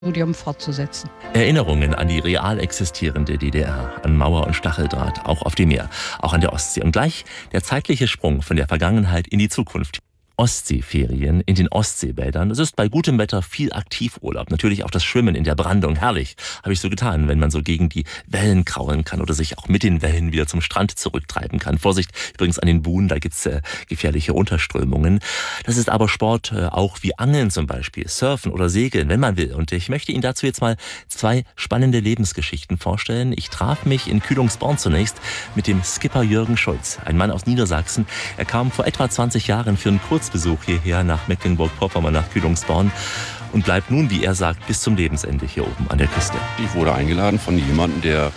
Studium fortzusetzen. Erinnerungen an die real existierende DDR, an Mauer und Stacheldraht, auch auf dem Meer, auch an der Ostsee. Und gleich der zeitliche Sprung von der Vergangenheit in die Zukunft. Ostseeferien in den Ostseebädern. Das ist bei gutem Wetter viel Aktivurlaub. Natürlich auch das Schwimmen in der Brandung. Herrlich, habe ich so getan, wenn man so gegen die Wellen kraulen kann oder sich auch mit den Wellen wieder zum Strand zurücktreiben kann. Vorsicht übrigens an den Buhnen, da gibt's gefährliche Unterströmungen. Das ist aber Sport auch wie Angeln zum Beispiel, Surfen oder Segeln, wenn man will. Und ich möchte Ihnen dazu jetzt mal 2 spannende Lebensgeschichten vorstellen. Ich traf mich in Kühlungsborn zunächst mit dem Skipper Jürgen Schulz, ein Mann aus Niedersachsen. Er kam vor etwa 20 Jahren für einen Kurzbesuch hierher nach Mecklenburg-Vorpommern, nach Kühlungsborn und bleibt nun, wie er sagt, bis zum Lebensende hier oben an der Küste. Ich wurde eingeladen von jemandem, der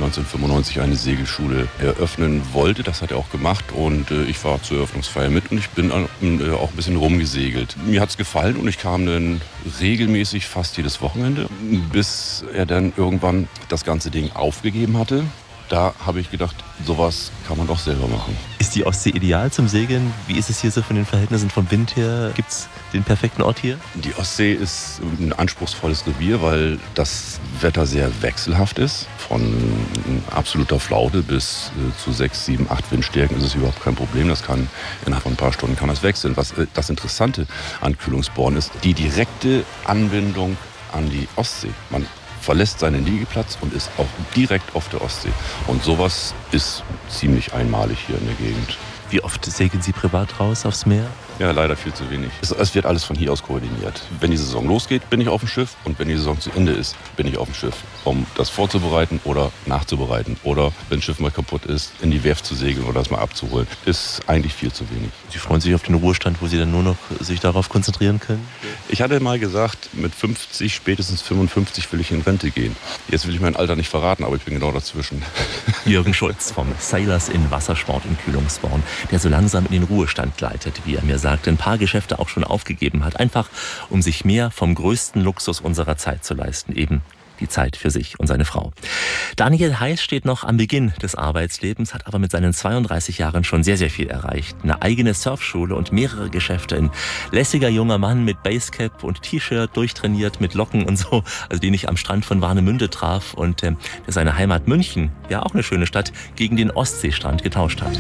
1995 eine Segelschule eröffnen wollte. Das hat er auch gemacht und ich war zur Eröffnungsfeier mit und ich bin auch ein bisschen rumgesegelt. Mir hat es gefallen und ich kam dann regelmäßig fast jedes Wochenende, bis er dann irgendwann das ganze Ding aufgegeben hatte. Da habe ich gedacht, sowas kann man doch selber machen. Ist die Ostsee ideal zum Segeln? Wie ist es hier so von den Verhältnissen vom Wind her? Gibt es den perfekten Ort hier? Die Ostsee ist ein anspruchsvolles Revier, weil das Wetter sehr wechselhaft ist. Von absoluter Flaute bis zu 6, 7, 8 Windstärken ist es überhaupt kein Problem. Das kann innerhalb von ein paar Stunden kann das wechseln. Was das Interessante an Kühlungsborn ist, die direkte Anbindung an die Ostsee. Man verlässt seinen Liegeplatz und ist auch direkt auf der Ostsee. Und sowas ist ziemlich einmalig hier in der Gegend. Wie oft segeln Sie privat raus aufs Meer? Ja, leider viel zu wenig. Es wird alles von hier aus koordiniert. Wenn die Saison losgeht, bin ich auf dem Schiff. Und wenn die Saison zu Ende ist, bin ich auf dem Schiff. Um das vorzubereiten oder nachzubereiten. Oder wenn das Schiff mal kaputt ist, in die Werft zu segeln oder das mal abzuholen. Ist eigentlich viel zu wenig. Sie freuen sich auf den Ruhestand, wo Sie dann nur noch sich darauf konzentrieren können? Ich hatte mal gesagt, mit 50, spätestens 55 will ich in Rente gehen. Jetzt will ich mein Alter nicht verraten, aber ich bin genau dazwischen. Jürgen Schulz vom Sailors in Wassersport in Kühlungsborn, der so langsam in den Ruhestand gleitet, wie er mir sagt, ein paar Geschäfte auch schon aufgegeben hat, einfach um sich mehr vom größten Luxus unserer Zeit zu leisten, eben die Zeit für sich und seine Frau. Daniel Heiß steht noch am Beginn des Arbeitslebens, hat aber mit seinen 32 Jahren schon sehr, sehr viel erreicht. Eine eigene Surfschule und mehrere Geschäfte. Ein lässiger junger Mann mit Basecap und T-Shirt, durchtrainiert mit Locken und so, also den ich am Strand von Warnemünde traf und der seine Heimat München, ja auch eine schöne Stadt, gegen den Ostseestrand getauscht hat.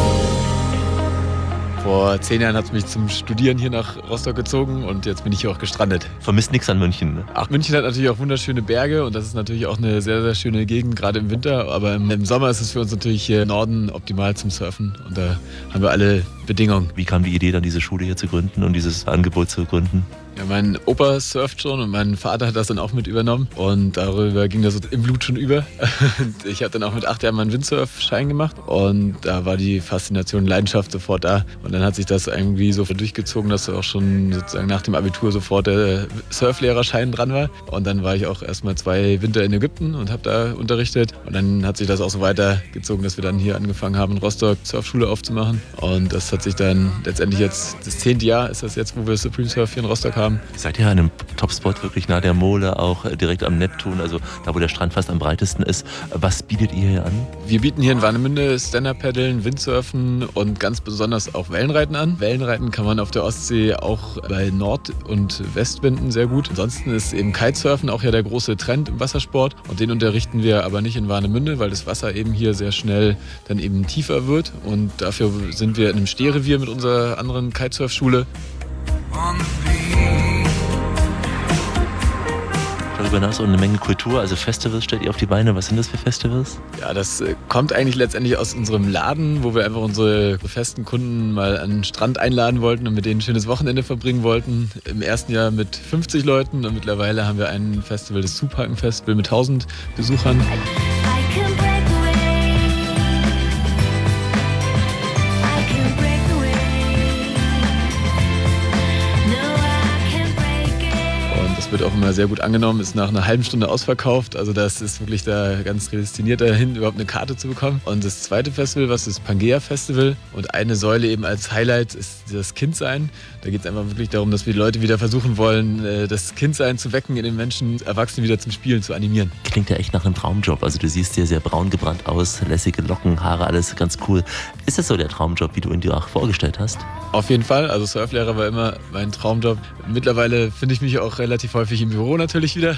Vor 10 Jahren hat es mich zum Studieren hier nach Rostock gezogen und jetzt bin ich hier auch gestrandet. Vermisst nichts an München, ne? Ach, München hat natürlich auch wunderschöne Berge und das ist natürlich auch eine sehr, sehr schöne Gegend, gerade im Winter. Aber im Sommer ist es für uns natürlich hier im Norden optimal zum Surfen und da haben wir alle Bedingungen. Wie kam die Idee, dann diese Schule hier zu gründen und dieses Angebot zu gründen? Ja, mein Opa surft schon und mein Vater hat das dann auch mit übernommen und darüber ging das im Blut schon über. Ich habe dann auch mit 8 Jahren meinen Windsurf-Schein gemacht und da war die Faszination, Leidenschaft sofort da. Und dann hat sich das irgendwie so durchgezogen, dass auch schon sozusagen nach dem Abitur sofort der Surflehrerschein dran war. Und dann war ich auch erstmal 2 Winter in Ägypten und habe da unterrichtet. Und dann hat sich das auch so weitergezogen, dass wir dann hier angefangen haben, in Rostock Surfschule aufzumachen. Und das hat sich dann letztendlich jetzt, das 10. Jahr ist das jetzt, wo wir Supreme Surf hier in Rostock haben. Seid ihr an einem Topspot wirklich nah der Mole, auch direkt am Neptun, also da, wo der Strand fast am breitesten ist. Was bietet ihr hier an? Wir bieten hier in Warnemünde Stand-Up-Paddeln, Windsurfen und ganz besonders auch Wellenreiten an. Wellenreiten kann man auf der Ostsee auch bei Nord- und Westwinden sehr gut. Ansonsten ist eben Kitesurfen auch ja der große Trend im Wassersport und den unterrichten wir aber nicht in Warnemünde, weil das Wasser eben hier sehr schnell dann eben tiefer wird und dafür sind wir in einem Stehrevier mit unserer anderen Kitesurf-Schule. Darüber hinaus auch eine Menge Kultur, also Festivals stellt ihr auf die Beine. Was sind das für Festivals? Ja, das kommt eigentlich letztendlich aus unserem Laden, wo wir einfach unsere festen Kunden mal an den Strand einladen wollten und mit denen ein schönes Wochenende verbringen wollten. Im ersten Jahr mit 50 Leuten und mittlerweile haben wir ein Festival, das Zupacken-Festival mit 1000 Besuchern. Wird auch immer sehr gut angenommen, ist nach einer halben Stunde ausverkauft. Also das ist wirklich da ganz prädestiniert dahin, überhaupt eine Karte zu bekommen. Und das zweite Festival, was ist Pangea Festival. Und eine Säule eben als Highlight ist das Kindsein. Da geht es einfach wirklich darum, dass wir die Leute wieder versuchen wollen, das Kindsein zu wecken in den Menschen, Erwachsene wieder zum Spielen zu animieren. Klingt ja echt nach einem Traumjob. Also du siehst sehr, sehr braun gebrannt aus, lässige Locken, Haare, alles ganz cool. Ist das so der Traumjob, wie du ihn dir auch vorgestellt hast? Auf jeden Fall. Also Surflehrer war immer mein Traumjob. Mittlerweile finde ich mich auch relativ häufig häufig im Büro natürlich wieder.